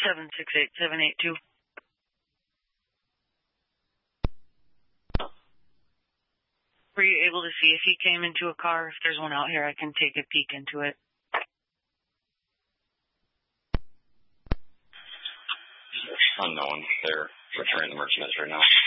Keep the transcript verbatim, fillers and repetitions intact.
seven six eight seven eight two. Were you able to see if he came into a car? If there's one out here, I can take a peek into it. Unknown. They're returning the merchandise right now.